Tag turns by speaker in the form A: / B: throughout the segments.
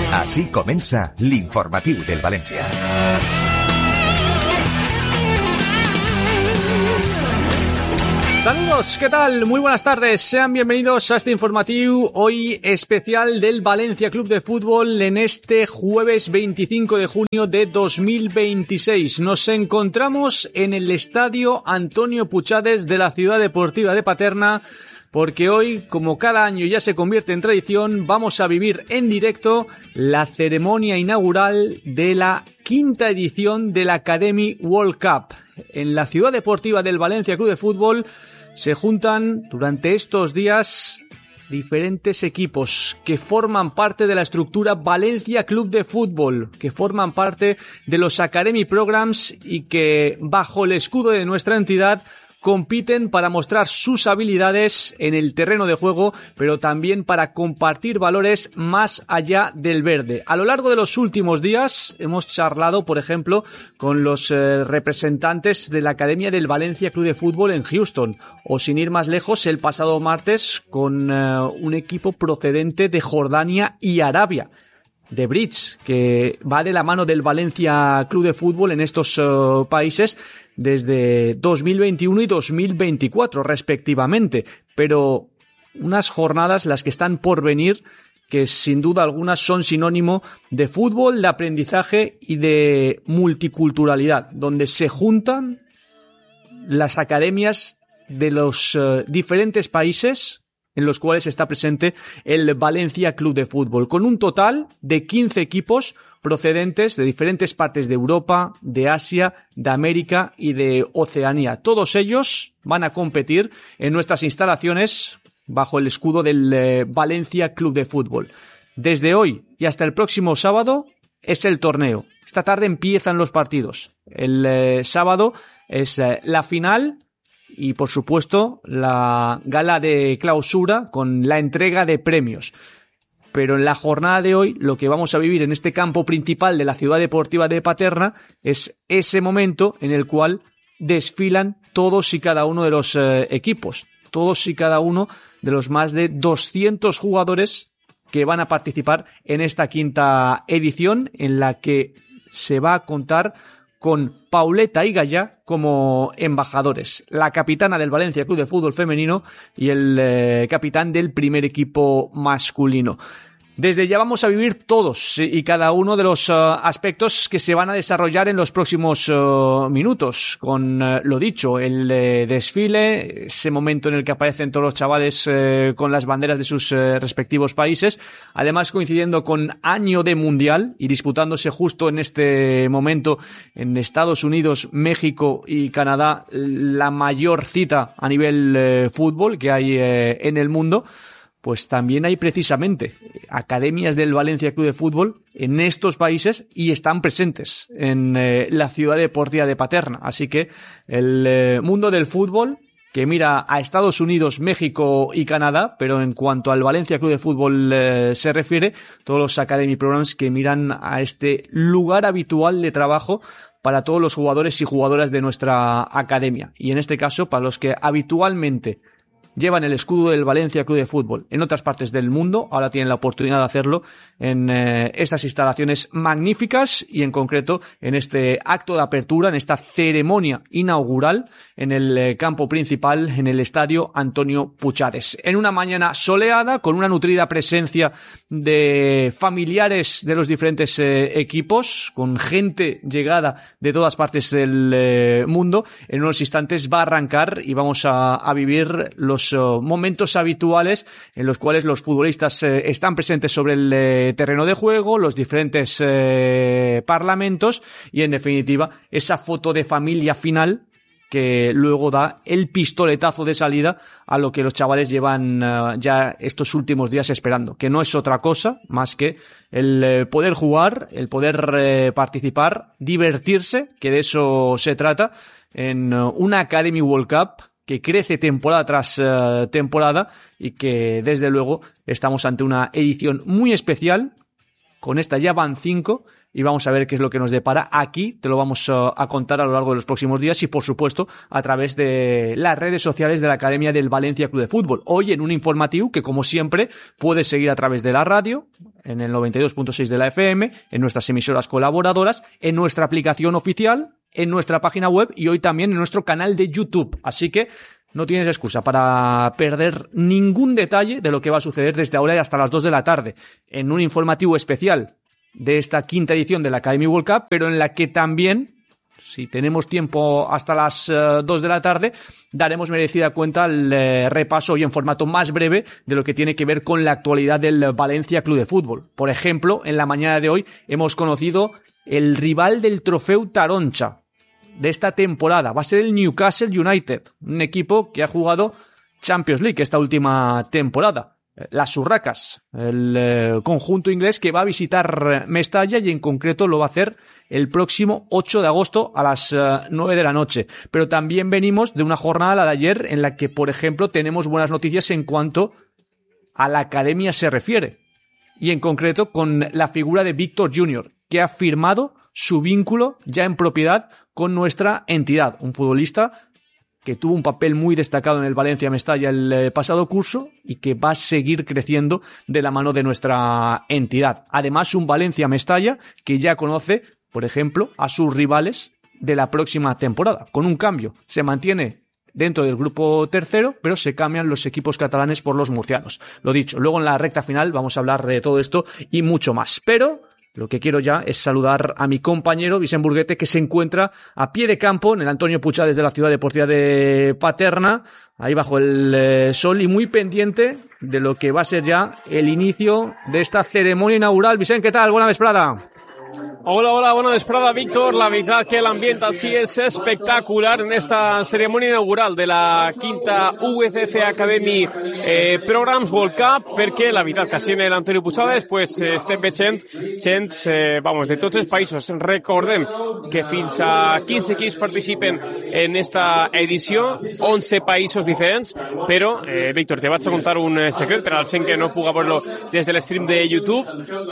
A: Així comença l'informatiu del València.
B: Saludos, ¿qué tal? Muy buenas tardes, sean bienvenidos a este informativo hoy especial del Valencia Club de Fútbol en este jueves 25 de junio de 2026. Nos encontramos en el Estadio Antonio Puchades de la Ciudad Deportiva de Paterna, porque hoy, como cada año ya se convierte en tradición, vamos a vivir en directo la ceremonia inaugural de la quinta edición de la Academy World Cup. En la Ciudad Deportiva del Valencia Club de Fútbol se juntan durante estos días diferentes equipos que forman parte de la estructura Valencia Club de Fútbol, que forman parte de los Academy Programs y que, bajo el escudo de nuestra entidad, compiten para mostrar sus habilidades en el terreno de juego, pero también para compartir valores más allá del verde. A lo largo de los últimos días hemos charlado, por ejemplo, con los representantes de la Academia del Valencia Club de Fútbol en Houston, o sin ir más lejos, el pasado martes con un equipo procedente de Jordania y Arabia, de Bridge, que va de la mano del Valencia Club de Fútbol en estos países desde 2021 y 2024 respectivamente, pero unas jornadas las que están por venir que sin duda alguna son sinónimo de fútbol, de aprendizaje y de multiculturalidad, donde se juntan las academias de los diferentes países en los cuales está presente el Valencia Club de Fútbol, con un total de 15 equipos procedentes de diferentes partes de Europa, de Asia, de América y de Oceanía. Todos ellos van a competir en nuestras instalaciones bajo el escudo del Valencia Club de Fútbol. Desde hoy y hasta el próximo sábado es el torneo. Esta tarde empiezan los partidos. El sábado es la final y, por supuesto, la gala de clausura con la entrega de premios. Pero en la jornada de hoy, lo que vamos a vivir en este campo principal de la Ciudad Deportiva de Paterna es ese momento en el cual desfilan todos y cada uno de los equipos, todos y cada uno de los más de 200 jugadores que van a participar en esta quinta edición, en la que se va a contar con Pauleta y Gallá como embajadores, la capitana del Valencia Club de Fútbol femenino y el capitán del primer equipo masculino. Desde ya vamos a vivir todos y cada uno de los aspectos que se van a desarrollar en los próximos minutos. Con lo dicho, el desfile, ese momento en el que aparecen todos los chavales con las banderas de sus respectivos países, además coincidiendo con año de mundial y disputándose justo en este momento en Estados Unidos, México y Canadá la mayor cita a nivel fútbol que hay en el mundo. Pues también hay precisamente academias del Valencia Club de Fútbol en estos países y están presentes en la Ciudad Deportiva de Paterna. Así que el mundo del fútbol, que mira a Estados Unidos, México y Canadá, pero en cuanto al Valencia Club de Fútbol se refiere, todos los Academy Programs que miran a este lugar habitual de trabajo para todos los jugadores y jugadoras de nuestra academia. Y en este caso, para los que habitualmente llevan el escudo del Valencia Club de Fútbol en otras partes del mundo, ahora tienen la oportunidad de hacerlo en estas instalaciones magníficas y en concreto en este acto de apertura, en esta ceremonia inaugural en el campo principal, en el Estadio Antonio Puchades. En una mañana soleada, con una nutrida presencia de familiares de los diferentes equipos, con gente llegada de todas partes del mundo, en unos instantes va a arrancar y vamos a vivir los momentos habituales en los cuales los futbolistas están presentes sobre el terreno de juego, los diferentes parlamentos y, en definitiva, esa foto de familia final que luego da el pistoletazo de salida a lo que los chavales llevan ya estos últimos días esperando, que no es otra cosa más que el poder jugar, el poder participar, divertirse, que de eso se trata, en una Academy World Cup que crece temporada tras temporada y que desde luego estamos ante una edición muy especial. Con esta ya van 5 y vamos a ver qué es lo que nos depara. Aquí te lo vamos a contar a lo largo de los próximos días y, por supuesto, a través de las redes sociales de la Academia del Valencia Club de Fútbol. Hoy en un informativo que, como siempre, puedes seguir a través de la radio, en el 92.6 de la FM, en nuestras emisoras colaboradoras, en nuestra aplicación oficial, en nuestra página web y hoy también en nuestro canal de YouTube. Así que no tienes excusa para perder ningún detalle de lo que va a suceder desde ahora y hasta las 2 de la tarde en un informativo especial de esta quinta edición de la Academy World Cup, pero en la que también, si tenemos tiempo hasta las 2 de la tarde, daremos merecida cuenta el repaso y en formato más breve de lo que tiene que ver con la actualidad del Valencia Club de Fútbol. Por ejemplo, en la mañana de hoy hemos conocido el rival del Trofeu Taroncha de esta temporada. Va a ser el Newcastle United, un equipo que ha jugado Champions League esta última temporada. Las Urracas, el conjunto inglés que va a visitar Mestalla y en concreto lo va a hacer el próximo 8 de agosto a las 9 de la noche. Pero también venimos de una jornada, la de ayer, en la que, por ejemplo, tenemos buenas noticias en cuanto a la academia se refiere. Y en concreto con la figura de Víctor Junior, que ha firmado su vínculo ya en propiedad con nuestra entidad. Un futbolista que tuvo un papel muy destacado en el Valencia Mestalla el pasado curso y que va a seguir creciendo de la mano de nuestra entidad. Además, un Valencia Mestalla que ya conoce, por ejemplo, a sus rivales de la próxima temporada. Con un cambio, se mantiene dentro del grupo tercero, pero se cambian los equipos catalanes por los murcianos. Lo dicho, luego en la recta final vamos a hablar de todo esto y mucho más. Pero lo que quiero ya es saludar a mi compañero Vicent Burguete, que se encuentra a pie de campo en el Antonio Puchades de la Ciudad Deportiva de Paterna, ahí bajo el sol y muy pendiente de lo que va a ser ya el inicio de esta ceremonia inaugural. Vicent, ¿qué tal? Buena vesprada.
C: Hola, buena vesprada, Víctor. La verdad que el ambiente así es espectacular en esta ceremonia inaugural de la quinta UCC Academy Programs World Cup, perquè la veritat que així en l'Antonio Puigades pues, estem veient gent de tots els països. Recordem que fins a 15 equips participen en esta edició, 11 països diferents, però, Víctor, te vaig a contar un secret per al gent que no puga veure-lo des de l'stream de YouTube.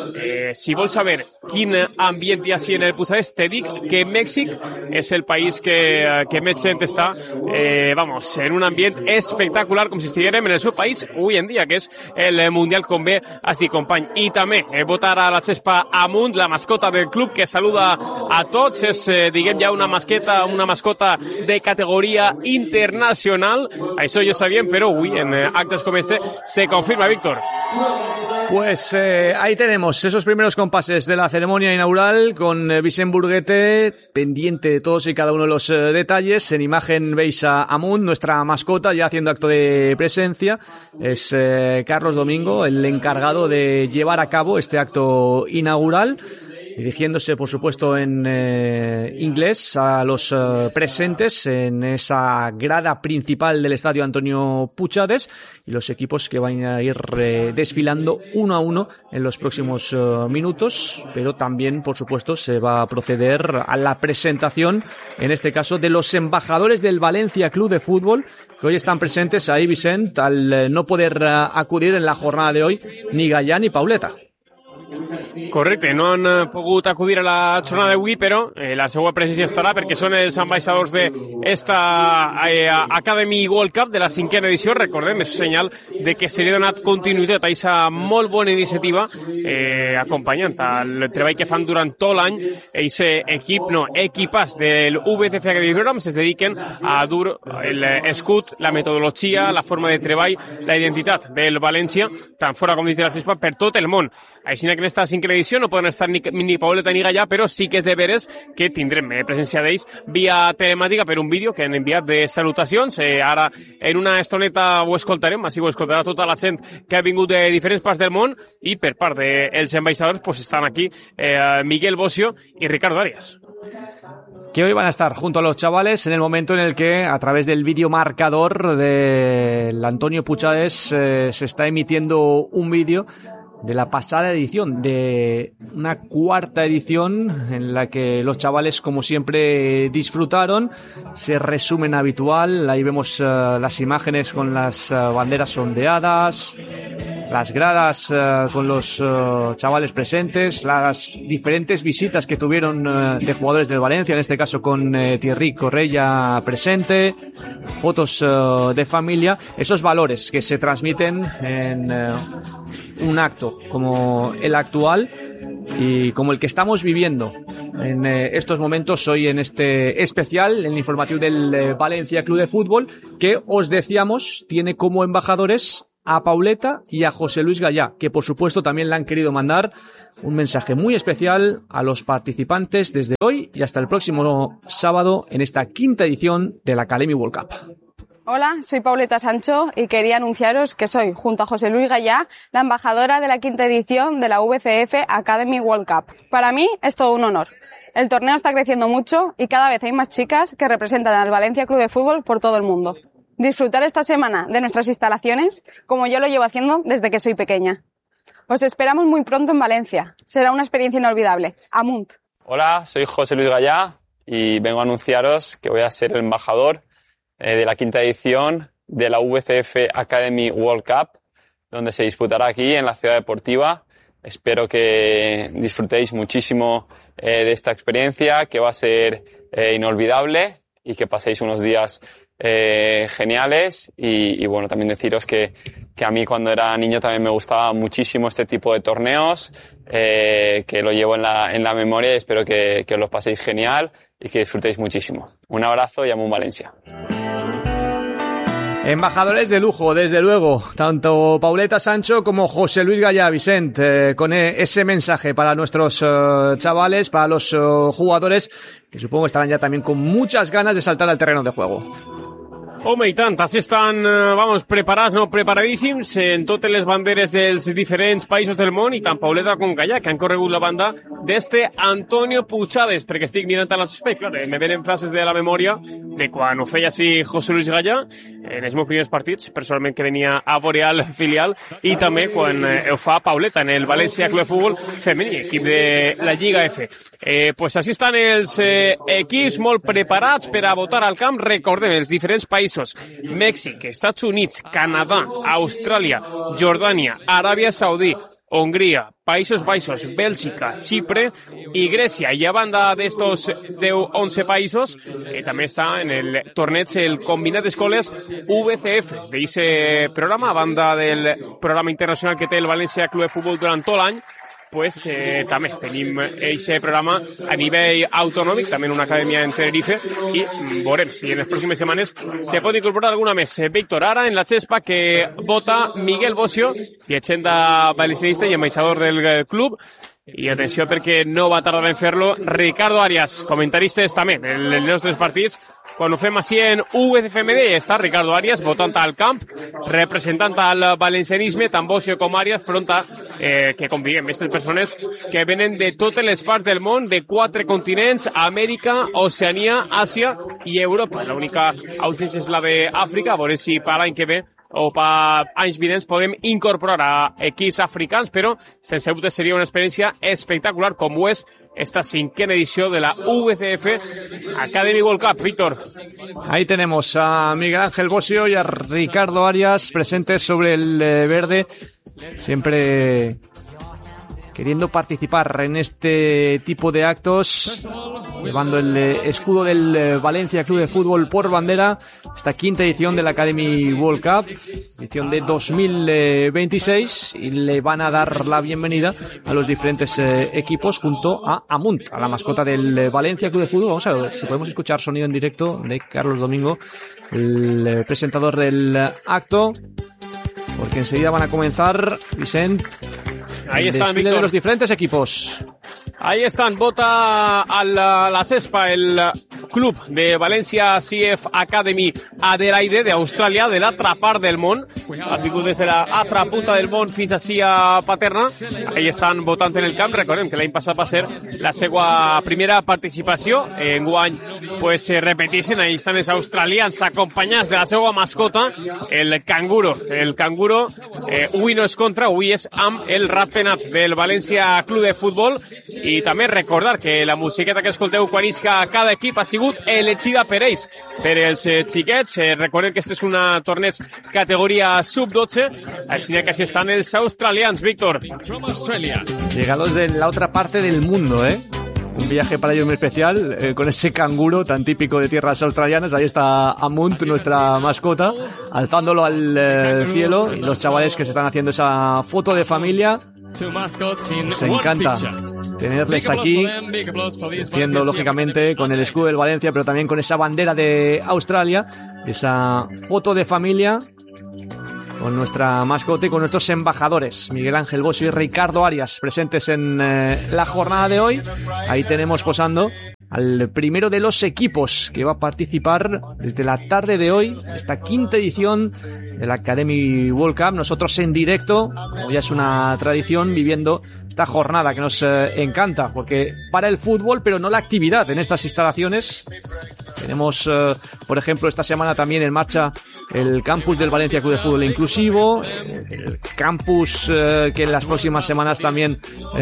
C: Si vols saber quin ambient hi ha així en el Puigades, te dic que Mèxic és el país que més gent està en un ambient espectacular, com si estiguérem en el seu país avui en dia, que és el Mundial, com bé has dit, company. I també votar a la Xespa Amunt, la mascota del club, que saluda a tots. És, diguem, ja una mascota de categoria internacional. Això ja ho sabíem, però avui en actes com este se confirma, Víctor.
B: Pues ahí tenemos esos primeros compases de la ceremonia inaugural con Vicent Burguete, pendiente de todos y cada uno de los detalles. En imagen veis a Amunt, nuestra mascota, ya haciendo acto de presencia. Es Carlos Domingo, el encargado de llevar a cabo este acto inaugural, dirigiéndose, por supuesto, en inglés a los presentes en esa grada principal del estadio Antonio Puigades y los equipos que van a ir desfilando uno a uno en los próximos minutos, pero también, por supuesto, se va a proceder a la presentación, en este caso, de los embajadores del Valencia Club de Fútbol, que hoy están presentes ahí, Vicent, al no poder acudir en la jornada de hoy ni Gallà ni Pauleta.
C: Correcte, no han pogut acudir a la jornada d'avui, però la seva presència estarà perquè són els ambaixadors d'esta Academy World Cup de la cinquena edició. Recordem, és un senyal de que se li ha donat continuïtat a aquesta molt bona iniciativa, acompanyant el treball que fan durant tot l'any. Equipàs del VCC Academy Programs es dediquen a dur l'escut, la metodologia, la forma de treball, la identitat del València, tant fora com dins de la Xespa, per tot el món. Així que en esta cinquena edició no poden estar ni Pauleta ni Gallà, però sí que és de veres que tindrem presència d'ells via telemàtica per un vídeo que han enviat de salutacions. Ara en una estoneta ho escoltarem, així ho escoltarà tota la gent que ha vingut de diferents parts del món, i per part dels ambaixadors pues estan aquí Miguel Bocio y Ricardo Arias,
B: que hoy van a estar junto a los chavales en el momento en el que, a través del vídeo marcador del Antonio Puigades, se está emitiendo un vídeo de la pasada edición, de una cuarta edición en la que los chavales, como siempre, disfrutaron. Ese resumen habitual, ahí vemos las imágenes con las banderas ondeadas, las gradas con los chavales presentes, las diferentes visitas que tuvieron de jugadores del Valencia, en este caso con Thierry Correia presente, fotos de familia, esos valores que se transmiten en un acto como el actual y como el que estamos viviendo en estos momentos hoy en este especial, el informativo del Valencia Club de Fútbol, que os decíamos tiene como embajadores a Pauleta y a José Luis Gallá, que por supuesto también le han querido mandar un mensaje muy especial a los participantes desde hoy y hasta el próximo sábado en esta quinta edición de la Academy World Cup.
D: Hola, soy Pauleta Sancho y quería anunciaros que soy, junto a José Luis Gallá, la embajadora de la quinta edición de la VCF Academy World Cup. Para mí es todo un honor. El torneo está creciendo mucho y cada vez hay más chicas que representan al Valencia Club de Fútbol por todo el mundo. Disfrutar esta semana de nuestras instalaciones como yo lo llevo haciendo desde que soy pequeña. Os esperamos muy pronto en Valencia. Será una experiencia inolvidable. Amunt.
E: Hola, soy José Luis Gallá y vengo a anunciaros que voy a ser el embajador de la quinta edición de la VCF Academy World Cup, donde se disputará aquí en la Ciudad Deportiva. Espero que disfrutéis muchísimo de esta experiencia, que va a ser inolvidable y que paséis unos días geniales y bueno, también deciros que a mí cuando era niño también me gustaba muchísimo este tipo de torneos, que lo llevo en la memoria y espero que os lo paséis genial y que disfrutéis muchísimo. Un abrazo y Amunt Valencia.
B: Embajadores de lujo, desde luego, tanto Pauleta Sancho como José Luis Gallá, Vicent, con ese mensaje para nuestros chavales, para los jugadores, que supongo estarán ya también con muchas ganas de saltar al terreno de juego.
C: Home, i tant, així estan, preparats, no preparadíssims en totes les banderes dels diferents països del món i tant Pauleta com Gallà, que han corregut la banda d'este Antonio Puchades, perquè estic mirant a la suspect, clar, me venen frases de la memòria de quan ho feia així José Luis Gallà, en els meus primers partits, personalment que venia a Boreal filial, i també quan ho fa Pauleta en el València Club de Futbol femení, equip de la Lliga F. Pues així estan els equips molt preparats per a votar al camp. Recordem, els diferents països: Mèxic, Estats Units, Canadà, Austràlia, Jordània, Aràbia Saudí, Hongria, Països Baixos, Bèlgica, Xipre i Grècia. I a banda d'estos 10-11 països, també està en el torneig el Combinat d'Escoles VCF d'aquest programa, a banda del programa internacional que té el València Club de Futbol durant tot l'any. Pues també tenim aquest programa a nivell autonòmic, també en una acadèmia en Tenerife, i veurem si en les pròximes setmanes se pot incorporar alguna més. Víctor, ara en la xespa que vota Miguel Bocio, llegenda valencianista i ambaixador del club, i atenció perquè no va tardar en fer-lo Ricardo Arias, comentaristes també dels nostres partits. Quan ho fem així en UVCFMD està Ricardo Arias votant al camp, representant al valencianisme, tant Bocio com Arias, front a que, com diguem, aquestes persones que venen de totes les parts del món, de 4 continents: Amèrica, Oceania, Àsia i Europa. L'única ausència és la d'Àfrica, a veure si per l'any que ve o per anys vinents podem incorporar a equips africans, però sense dubte seria una experiència espectacular, com ho és esta 5ª edición de la VCF Academy World Cup. Víctor.
B: Ahí tenemos a Miguel Ángel Bocio y a Ricardo Arias presentes sobre el verde, siempre queriendo participar en este tipo de actos, llevando el escudo del Valencia Club de Fútbol por bandera. Esta 5ª edición de la Academy World Cup, edición de 2026, y le van a dar la bienvenida a los diferentes equipos junto a Amunt, a la mascota del Valencia Club de Fútbol. Vamos a ver si podemos escuchar sonido en directo de Carlos Domingo, el presentador del acto, porque enseguida van a comenzar, Vicent,
C: ahí
B: el
C: están,
B: desfile
C: Víctor,
B: de los diferentes equipos.
C: Ahí están, vota a la cespa el club de València CF Academy Adelaide d'Austràlia, de l'altra part del món. Ha vingut des de l'altra punta del món fins així a Paterna. Ahí estan votant en el camp. Recordem que l'any passat va ser la seva primera participació. Enguany pues, se repeteixen. Ahí estan els australians acompanyats de la seva mascota, el canguro. El canguro avui no és contra, avui és amb el ratpenat del València Club de Futbol. I també recordar que la musiqueta que escolteu quan isca cada equip ha sigut elegida per ells, per els xiquets. Recordem que este és un torneig categoria la sub-12, així que així estan els australians, Víctor.
B: Llegados de la otra parte del mundo, un viaje para ellos muy especial, con ese canguro tan típico de tierras australianas. Ahí está Amunt, nuestra mascota, alzándolo al cielo, y los chavales que se están haciendo esa foto de familia. Nos encanta tenerles aquí, haciendo lógicamente con el escudo del Valencia, pero también con esa bandera de Australia, esa foto de familia con nuestra mascota y con nuestros embajadores, Miguel Ángel Bosio y Ricardo Arias, presentes en la jornada de hoy. Ahí tenemos posando al primero de los equipos que va a participar desde la tarde de hoy, esta quinta edición de la Academy World Cup. Nosotros en directo, como ya es una tradición, viviendo esta jornada que nos encanta, porque para el fútbol, pero no la actividad en estas instalaciones. Tenemos, por ejemplo, esta semana también en marcha el campus del Valencia Club de Fútbol Inclusivo, el campus que en las próximas semanas también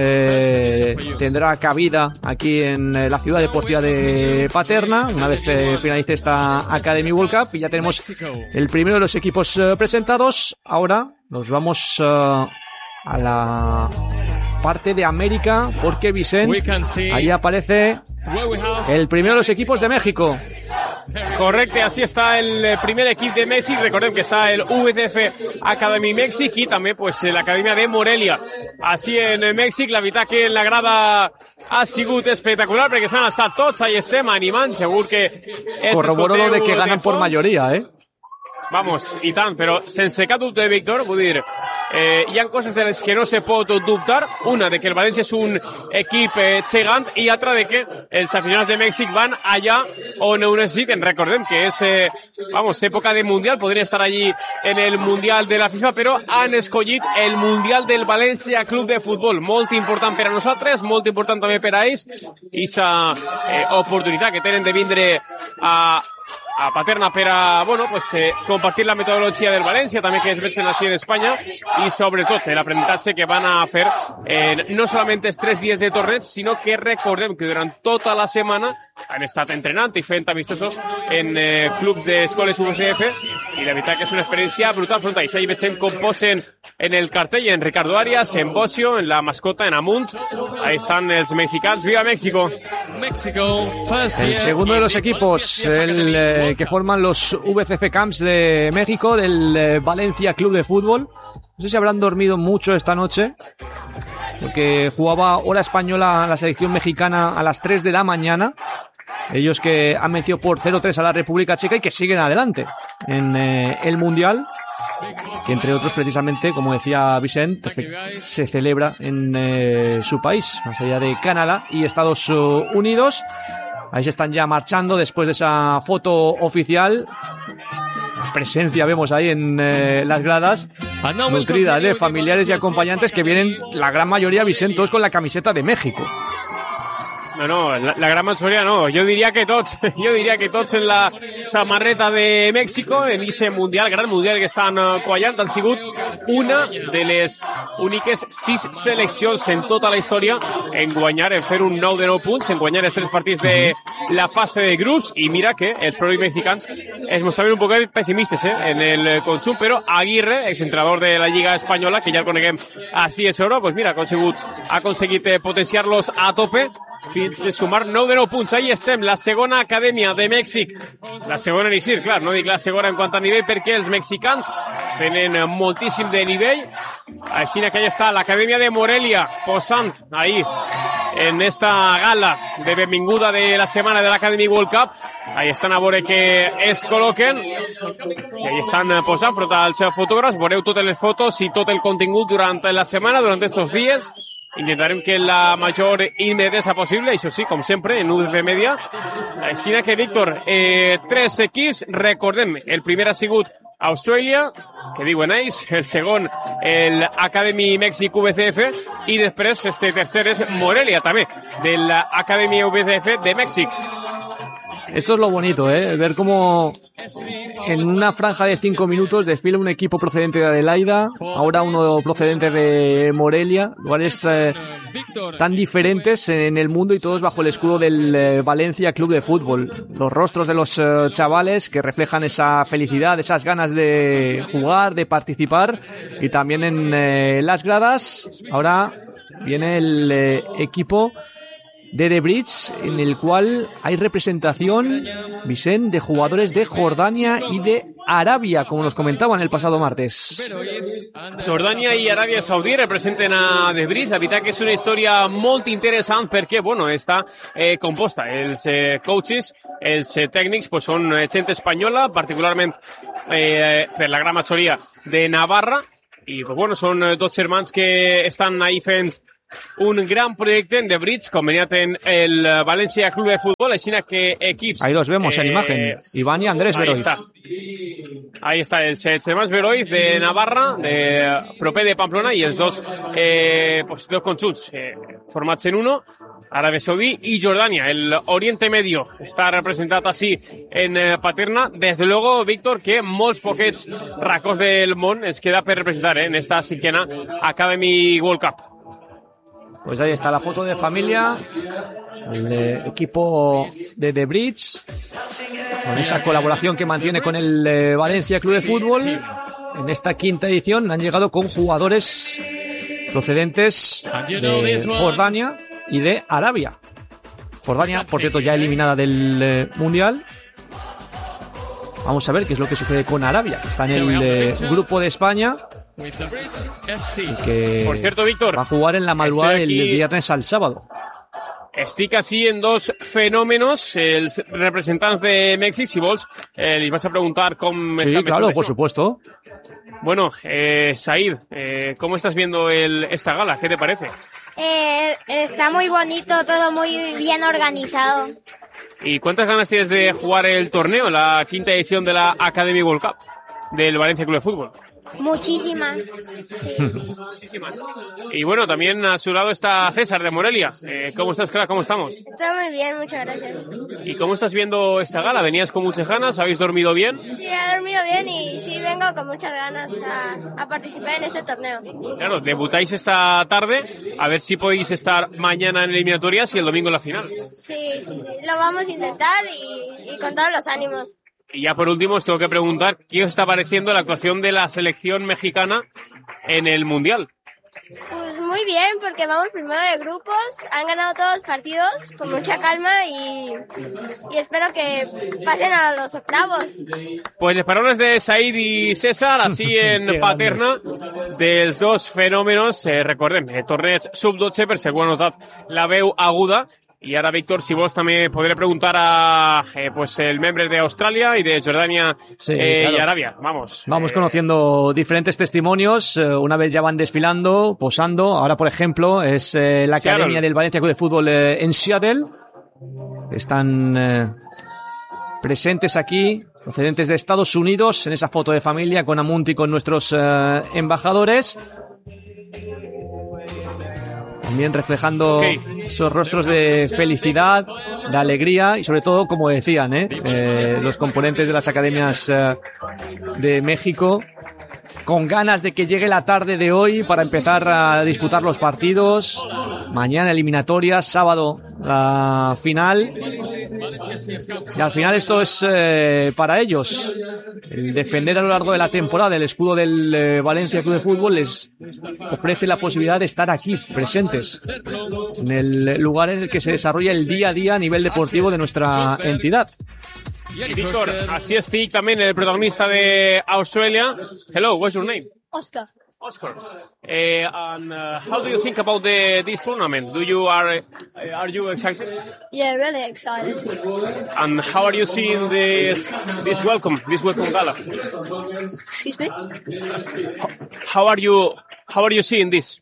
B: tendrá cabida aquí en la ciudad deportiva de Paterna, una vez finalice esta Academy World Cup, y ya tenemos el primero de los equipos presentados. Ahora nos vamos a la parte de América, porque Vicente, ahí aparece el primero de los equipos de México.
C: Correcte, així està el primer equip de Mèxic. Recordem que està el UCF Academy Mèxic i també pues, l'Acadèmia de Morelia. Així en Mèxic, la veritat que la grada ha sigut espectacular perquè s'han alçat tots, ahí estem animant, segur que...
B: Corroboro lo de que ganan por mayoría,
C: Vamos, i tant, però sense cap dubte, Víctor, vull dir, hi ha coses de les que no se pot dubtar. Una, de que el València és un equip gegant, i altra, de que els aficionats de Mèxic van allà on ho necessiten. Recordem que és, època de Mundial, podrien estar allí en el Mundial de la FIFA, però han escollit el Mundial del València Club de Futbol. Molt important per a nosaltres, molt important també per a ells, i aquesta oportunitat que tenen de vindre a Paterna per a, compartir la metodologia del València, també que es veuen així en Espanya, i sobretot l'aprenentatge que van a fer no solament els 3 dies de torneig, sinó que recordem que durant tota la setmana han estat entrenant i fent amistosos en clubs d'escoles UCF, i la veritat que és una experiència brutal front a ells. Ahí veiem com posen en el cartell en Ricardo Arias, en Bosio, en la mascota, en Amunt. Ahí están els mexicans. ¡Viva México!
B: El segundo de los equipos, que forman los VCF Camps de México, del Valencia Club de Fútbol. No sé si habrán dormido mucho esta noche, porque jugaba hora española la selección mexicana a las 3 de la mañana. Ellos que han vencido por 0-3 a la República Checa y que siguen adelante en el Mundial, que entre otros precisamente, como decía Vicente, se celebra en su país, más allá de Canadá y Estados Unidos. Ahí se están ya marchando después de esa foto oficial. La presencia vemos ahí en las gradas, nutrida de familiares y acompañantes que vienen, la gran mayoría, Vicente, todos con la camiseta de México.
C: No, la gran majoria no, jo diria que tots en la samarreta de Mèxico, en ese mundial, gran mundial que estan quallant. Han sigut una de les úniques 6 seleccions en tota la història en guanyar, en fer un 9 de 9 punts, en guanyar els 3 partits de la fase de grups, i mira que els propis mexicans es mostraven un poc pessimistes en el conjunt, però Aguirre, exentrenador de la Lliga Espanyola, que ja el coneguem així és hora, pues mira, ha aconseguit potenciar-los a tope fins a sumar 9 de 9 punts. Ahí estem, la segona acadèmia de Mèxic. La segona en Isir, clar, no dic la segona en quant a nivell, perquè els mexicans tenen moltíssim de nivell. Així que allà està l'acadèmia de Morelia, posant ahí en esta gala de benvinguda de la setmana de l'Academy World Cup. Ahí estan a veure que es col·loquen, i ahí estan posant front als fotògrafs. Veureu totes les fotos i tot el contingut durant la setmana, durant estos dies. Intentarem que la major immediatesa possible, això sí, com sempre, en UCF Media. Així que, Víctor, 3 equips, recordem, el primer ha sigut Austràlia, que diuen ells, el segon, el Academy Mèxic UCF, i després este tercer és Morelia, també, de la Academy UCF de Mèxic.
B: Esto es lo bonito, ver cómo en una franja de 5 minutos desfila un equipo procedente de Adelaida, ahora uno procedente de Morelia, lo cual es tan diferentes en el mundo y todos bajo el escudo del Valencia Club de Fútbol. Los rostros de los chavales que reflejan esa felicidad, esas ganas de jugar, de participar, y también en las gradas ahora viene el equipo de The Bridge, en el cual hay representación, Vicent, de jugadores de Jordania y de Arabia, como nos comentaban el pasado martes.
C: Jordania i Aràbia Saudí representen a The Bridge. La veritat que és una història molt interessant perquè, bueno, està composta. Els coaches, els tècnics, pues són gent espanyola, particularment per la gran majoria de Navarra, i pues, bueno, són dos germans que estan ahí fent un gran projecte en The Bridge, conveniat en el Valencia Club de Fútbol, així que equips...
B: Ahí los vemos en imagen, Iván y Andrés Beroiz.
C: Ahí está, els germans Beroiz de Navarra, de proper de Pamplona, i els dos, pues, dos conjunts formats en uno, Arabia Saudí i Jordania. El Oriente Medio està representat així en Paterna. Des de luego, Víctor, que molts poquets racons del món es queda per representar en esta cinquena Academy World Cup.
B: Pues ahí está la foto de familia, el equipo de The Bridge, con esa colaboración que mantiene con el Valencia Club de Fútbol. En esta quinta edición han llegado con jugadores procedentes de Jordania y de Arabia. Jordania, por cierto, ya eliminada del Mundial. Vamos a ver qué es lo que sucede con Arabia, que está en el grupo de España. Y que,
C: por cierto, Víctor,
B: va a jugar en la madrugada del viernes al sábado.
C: Estic així en dos fenòmenos, els representants de Mèxic, si vols, les vas a preguntar com
B: sí, claro, por supuesto.
C: Bueno, Said, ¿cómo estás viendo esta gala? ¿Qué te parece?
F: Está muy bonito, todo muy bien organizado.
C: ¿Y cuántas ganas tienes de jugar el torneo, la quinta edición de la Academy World Cup del Valencia Club de Fútbol?
F: Muchísimas. Sí.
C: Muchísimas. Y bueno, también a su lado está César de Morelia. ¿Cómo estás, crack? ¿Cómo estamos?
F: Está muy bien, muchas gracias.
C: ¿Y cómo estás viendo esta gala? ¿Venías con muchas ganas? ¿Habéis dormido bien?
F: Sí, he dormido bien y sí vengo con muchas ganas a participar en este torneo.
C: Claro, debutáis esta tarde, a ver si podéis estar mañana en eliminatorias y el domingo en la final.
F: Sí, lo vamos a intentar y con todos los ánimos.
C: Y ya por último os tengo que preguntar, ¿qué os está pareciendo la actuación de la selección mexicana en el Mundial?
F: Pues muy bien, porque vamos primero de grupos, han ganado todos los partidos con mucha calma y espero que pasen a los octavos.
C: Pues les paraules de Said i César, així en Paterna, dels dos fenòmenos, recordem, torneig sub-12, per si algú ha notat la veu aguda. Y ahora, Víctor, si vos también podré preguntar a pues el membre de Australia y de Jordania
B: sí, claro.
C: Y Arabia. Vamos
B: conociendo diferentes testimonios. Una vez ya van desfilando, posando. Ahora, por ejemplo, es la Academia del Valencia Club de Fútbol en Seattle. Están presentes aquí, procedentes de Estados Unidos, en esa foto de familia con Amunti y con nuestros embajadores. También reflejando esos rostros de felicidad, de alegría y sobre todo, como decían, los componentes de las academias de México, con ganas de que llegue la tarde de hoy para empezar a disputar los partidos. Mañana eliminatorias, sábado la final. Y al final esto es para ellos. El defender a lo largo de la temporada el escudo del Valencia Club de Fútbol les ofrece la posibilidad de estar aquí, presentes, en el lugar en el que se desarrolla el día a día a nivel deportivo de nuestra entidad.
C: Y Víctor, así estic también el protagonista de Australia. Hello, what's your name?
F: Oscar.
C: And how do you think about this tournament? Are you excited?
F: Yeah, really excited.
C: And how are you seeing this welcome gala?
F: Excuse me?
C: How are you seeing this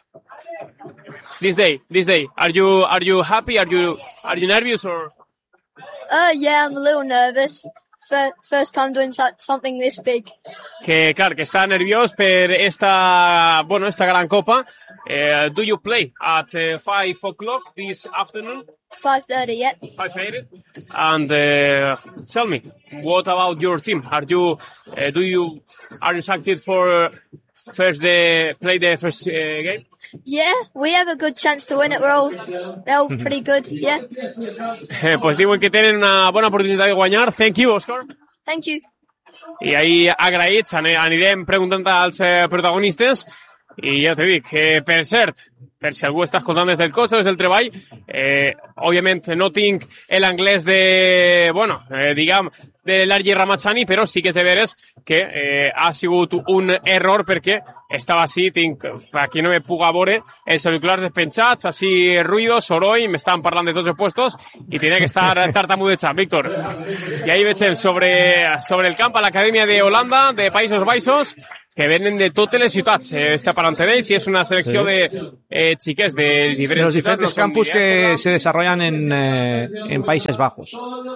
C: day? Are you happy? Are you nervous or?
F: Yeah, I'm a little nervous. First time doing something this big.
C: Que clar, que està nerviós per esta gran copa. Do you play at 5 o'clock this afternoon?
F: 5:30, yeah.
C: 5:30. And tell me, what about your team? Are you excited for play the first game?
F: Yeah, we have a good chance to win it. They're all pretty good, yeah.
C: Pues diuen que tenen una bona oportunitat de guanyar. Thank you, Òscar.
F: Thank you.
C: I ahir agraïts anirem preguntant als protagonistes i ja t'he dit que, per cert, per si algú està escoltant des del cotxe o des del treball, òbviament no tinc l'anglès de, diguem, de l'Argi Ramazzani, però sí que és de veres que ha sigut un error perquè estava així, tinc, per aquí no me puga veure, els auriculars despenjats, així ruïdo, soroll, m'estaven parlant de tots els puestos i tenia que estar tartamudejant. Víctor, i ahí veiem sobre el camp a l'Acadèmia d'Holanda, de Països Baixos, que venen de totes les ciutats. Està parlant d'ells i és una selecció de xiques de
B: los diferentes campus que se desarrollan en Países Bajos.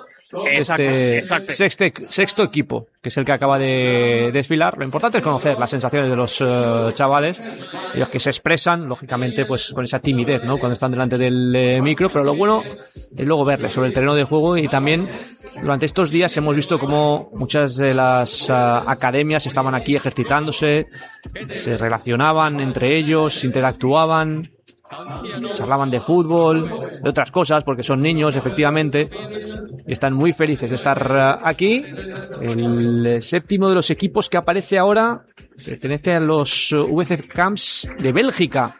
C: Exacto.
B: Sexto equipo, que es el que acaba de desfilar. Lo importante es conocer las sensaciones de los chavales, ellos que se expresan, lógicamente, pues con esa timidez, ¿no? Cuando están delante del micro, pero lo bueno es luego verles sobre el terreno de juego. Y también durante estos días hemos visto cómo muchas de las academias estaban aquí ejercitándose, se relacionaban entre ellos, interactuaban, charlaban de fútbol, de otras cosas, porque son niños, efectivamente, y están muy felices de estar aquí. El séptimo de los equipos que aparece ahora pertenece a los VC Camps de Bèlgica.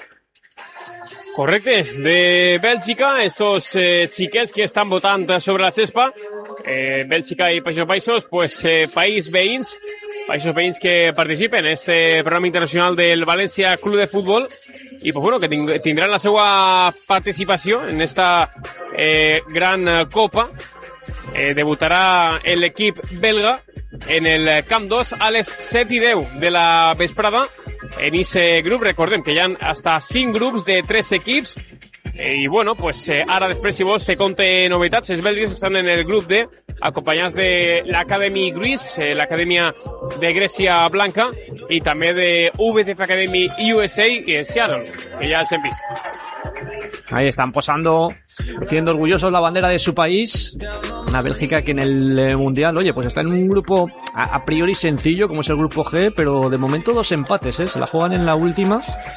C: Correcte, de Bèlgica, estos xiquets que estan votant sobre la gespa, Bèlgica i Països Baixos, pues països veïns que participen en este programa internacional del València Club de Futbol i pues bueno, que tindran la seva participació en esta gran copa. Debutarà l'equip belga en el Camp 2 a les 7:10 de la vesprada. En aquest grup, recordem que hi ha hasta 5 grups de 3 equips. I bueno, pues ara després, si vols, te conte novetats. Els belgues estan en el grup D, acompanyats de l'Academy Greece, l'Acadèmia de Grècia Blanca, i també de VCF Academy USA i Seattle, que ja els hem vist.
B: Ahí están posando, luciendo orgullosos la bandera de su país. Una Bélgica que en el Mundial, oye, pues está en un grupo a priori sencillo, como es el grupo G, pero de momento 2 empates, se la juegan en la última.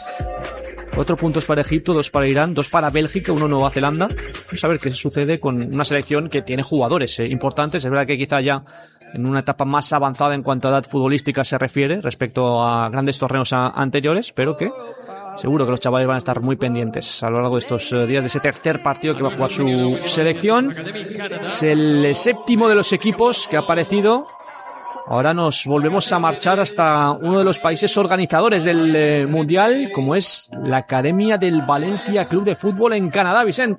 B: 4 puntos para Egipto, 2 para Irán, 2 para Bélgica, 1 Nueva Zelanda. Vamos a ver qué sucede con una selección que tiene jugadores importantes. Es verdad que quizá ya en una etapa más avanzada en cuanto a edad futbolística se refiere respecto a grandes torneos anteriores, pero que seguro que los chavales van a estar muy pendientes a lo largo de estos días de ese tercer partido que va a jugar su selección. Es el séptimo de los equipos que ha aparecido. Ahora nos volvemos a marchar hasta uno de los países organizadores del Mundial, como es la Acadèmia del València Club de Fútbol en Canadà, Vicent.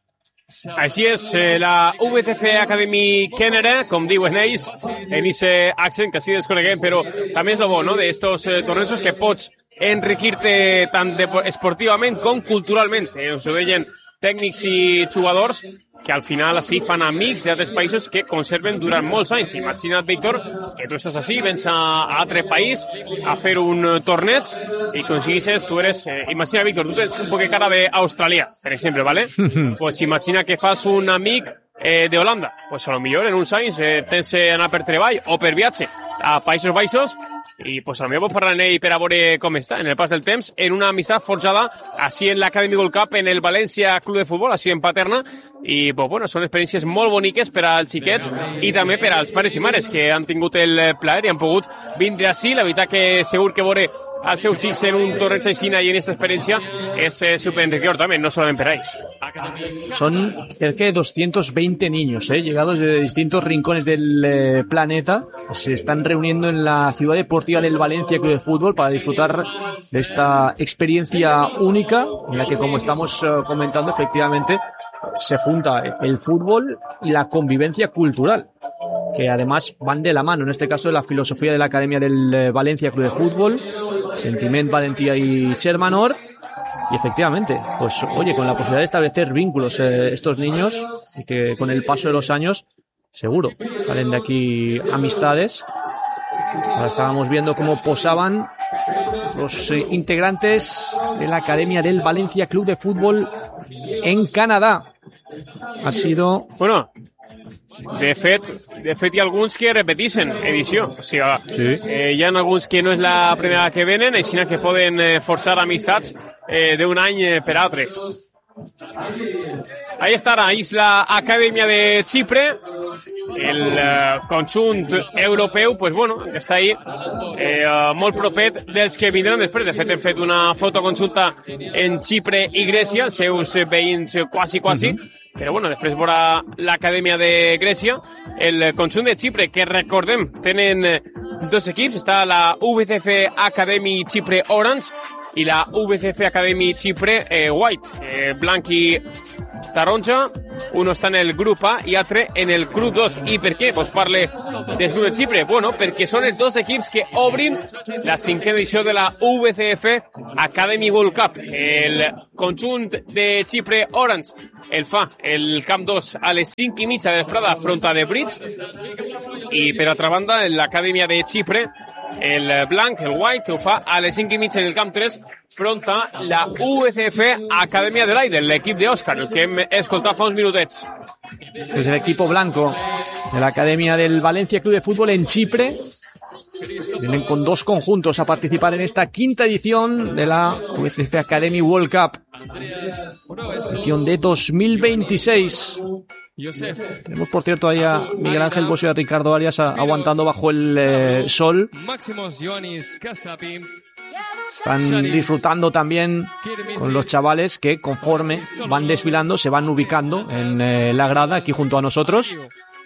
C: Així és, la VCF Academy Canada, com diuen ells, en aquest accent que sí desconeguem, però també és el bo, no?, d'estos tornejos que pots enriquir-te tant esportivament com culturalment. Us ho deien tècnics i jugadors que al final així fan amics d'altres països que conserven durant molts anys. Imagina't, Víctor, que tu estàs així, vens a altre país a fer un torneig i aconseguixes, tu eres... imagina, Víctor, tu tens un poc de cara d'Austràlia, per exemple, ¿vale? Pues imagina que fas un amic de Holanda. Pues a lo millor en uns anys tens anar per treball o per viatge a Països Baixos i pues a lo millor pots parlar amb ell per a veure com està en el pas del temps, en una amistat forjada així en l'Academy Gold Cup en el València Club de Futbol, així en Paterna, i pues bueno, són experiències molt boniques per als xiquets i també per als pares i mares que han tingut el plaer i han pogut vindre així. La veritat que segur que veure als seus xics en un torneig aixina i en esta experiència és superenriquidor també, no solament per a ells.
B: Son cerca de 220 niños, llegados de distintos rincones del planeta. Se están reuniendo en la ciudad deportiva del València Club de Fútbol para disfrutar de esta experiencia única en la que, como estamos comentando, efectivamente se junta el fútbol y la convivencia cultural, que además van de la mano, en este caso de la filosofía de la Acadèmia del València Club de Fútbol, sentiment, valentía y Chermanor. Y efectivamente, pues oye, con la posibilidad de establecer vínculos estos niños, y que con el paso de los años seguro salen de aquí amistades. Ahora estábamos viendo cómo posaban los integrantes de la Acadèmia del València Club de Fútbol en Canadá. Ha sido...
C: Bueno, De fet, hi ha alguns que repeteixen edició. O sigui, hi ha alguns que no és la primera que venen, així que poden forçar amistats d'un any per altre. Ahí estarà, és l'Acadèmia de Xipre, el conjunt europeu, pues bueno, està ahí molt propet dels que vindran després. De fet, hem fet una foto conjunta en Xipre i Grècia, els seus veïns quasi, però bueno, després veurà l'Acadèmia de Grècia, el conjunt de Xipre, que recordem, tenen dos equips, està la VCF Academy Chipre Orange i la VCF Academy Chipre White, blanc i taronja. Uno està en el grup A i altre en el grup 2. I per què? Pues parle del grup de Xipre. Bueno, perquè són els dos equips que obrin la 5ª edició de la VCF Academy World Cup. El conjunt de Xipre Orange el fa el camp 2 a les 5:30 de vesprada front a The Bridge. I per altra banda, l'Acadèmia de Xipre, el blanc, el white, ho fa a les 5:30 en el camp 3 front a la VCF Acadèmia de l'Aide, l'equip d'Òscar, el que hem escoltat fa uns minutets.
B: Pues el equipo blanco de la Academia del Valencia Club de Fútbol en Chipre vienen con dos conjuntos a participar en esta 5ª edición de la VCF Academy World Cup, edición de 2026. Tenemos, por cierto, ahí a Miguel Ángel Bosso y a Ricardo Arias aguantando bajo el sol. Están disfrutando también con los chavales que, conforme van desfilando, se van ubicando en la grada aquí junto a nosotros.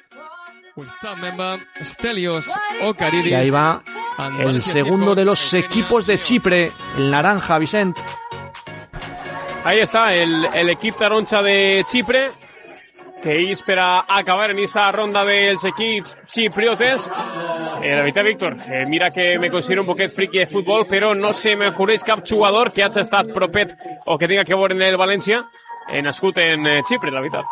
B: Y ahí va el segundo de los equipos de Chipre, el naranja, Vicent.
C: Ahí está el equip taronja de Xipre, que ells per a acabar en aquesta ronda dels equips xipriotes. La veritat, Víctor, mira que me considero un poquet friqui de futbol, però no se m'acudeix cap jugador que hagi estat propet o que tinga que veure en el València nascut en Xipre, la veritat.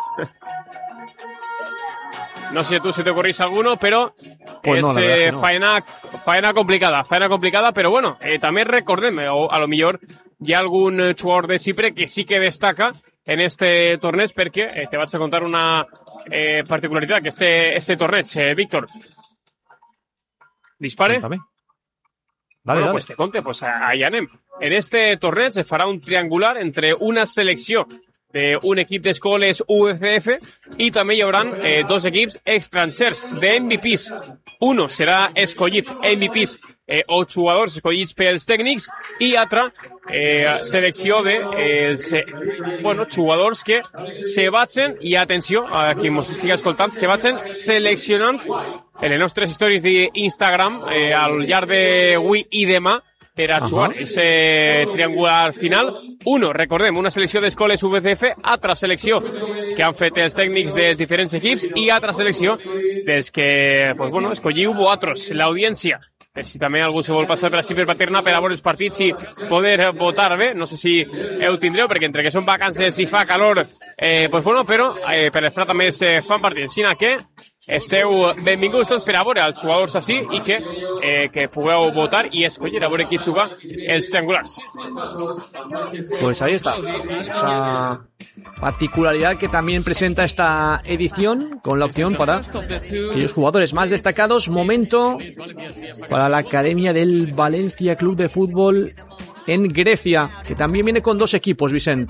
C: No sé si tu se te ocorrís alguno, però
B: pues no,
C: és faena complicada, però bueno, també recordem, o a lo millor hi ha algun jugador de Xipre que sí que destaca en este torneig, perquè te vaig a contar una particularitat que este torneig, Víctor. Dispare.
B: Dale,
C: Bueno, pues te conte, pues ahí anem. En este torneig se farà un triangular entre una selecció d'un equip d'escoles UFCF i també hi haurà dos equips estrangers de MVPs. Uno serà escollit MVPs o jugadors escollits pels tècnics i altra selecció de jugadors que se vagin, i atenció a qui mos estigui escoltant, se vagin seleccionant en les nostres històries d'Instagram al llarg d'avui i demà per a jugar ese triangular final. Uno, recordem, una selecció d'escoles VCF, altra selecció que han fet els tècnics dels diferents equips i altra selecció dels que, pues bueno, escolliu vosaltres, l'audiència. Per si també algú se vol passar per així per Paterna per a veure els partits i poder votar bé. No sé si ho tindreu, perquè entre que són vacances i fa calor, pues bueno, però per l'esperar també es fan partits. Així que esteu benvinguts tots per a veure els jugadors així i que pugueu votar i escollir a veure qui juga els triangulars.
B: Pues ahí está, esa particularidad que también presenta esta edición, con la opción para aquellos jugadores más destacados. Momento para la Academia del Valencia Club de Fútbol en Grecia, que también viene con dos equipos, Vicent.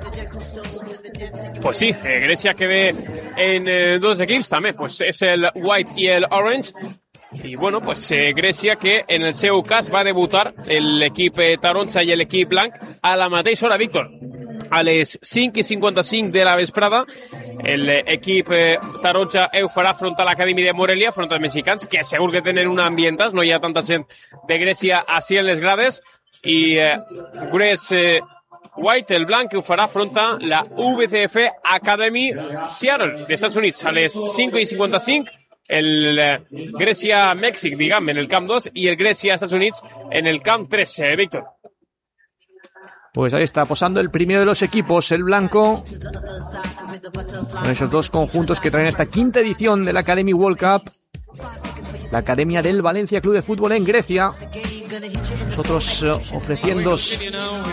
C: Pues sí, Grecia que ve en dos equips també, pues és el White i el Orange. I bueno, pues Grècia que en el seu cas va debutar l'equip taronja i l'equip blanc a la mateixa hora, Víctor. A les 5:55 de la vesprada, l'equip taronja ho farà front a l'Acadèmia de Morelia, front als mexicans, que segur que tenen un ambientat, no hi ha tanta gent de Grècia així en les grades, i White, el blanc, ho farà front a la VCF Academy Seattle dels Estats Units a les 5:55. El Grècia-Mèxic, diguem, en el camp 2 y el Grecia-Estados Unidos en el camp 3, Víctor.
B: Pues ahí está, posando el primero de los equipos, el blanco, con esos dos conjuntos que traen esta 5ª edición de la Academy World Cup, la Academia del Valencia Club de Fútbol en Grecia. Nosotros ofreciendo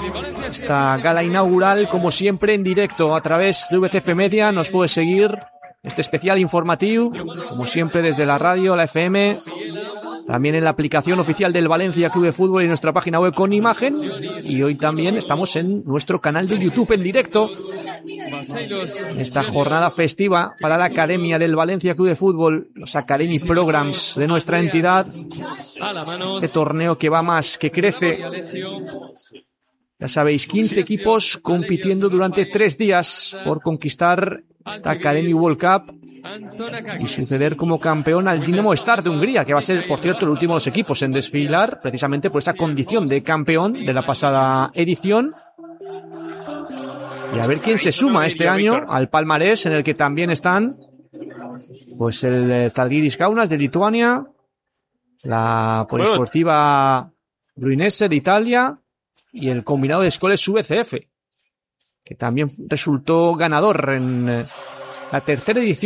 B: esta gala inaugural, como siempre, en directo a través de VCF Media. Nos puedes seguir este especial informativo, como siempre desde la radio, la FM, también en la aplicación oficial del Valencia Club de Fútbol y nuestra página web con imagen. Y hoy también estamos en nuestro canal de YouTube en directo. Esta jornada festiva para la Academia del Valencia Club de Fútbol, los Academy Programs de nuestra entidad. Este torneo que va más, que crece. Ya sabéis, 15 equipos compitiendo durante 3 días por conquistar esta Academy World Cup y suceder como campeón al Dinamo Star de Hungría, que va a ser, por cierto, el último de los equipos en desfilar, precisamente por esa condición de campeón de la pasada edición. Y a ver quién se suma este año al palmarés, en el que también están pues el Zalgiris Kaunas de Lituania, la Polisportiva Ruinese de Italia y el combinado de Scoles VCF, que también resultó ganador en la tercera edición